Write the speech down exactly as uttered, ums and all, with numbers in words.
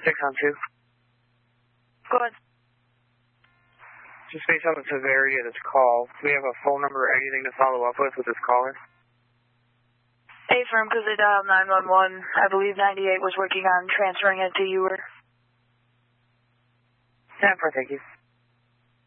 six on two. Go ahead. Just based on the severity of this call, do we have a phone number or anything to follow up with with this caller? A-firm, because they dialed nine one one. I believe ninety-eight was working on transferring it to you. Or... Yeah, thank you.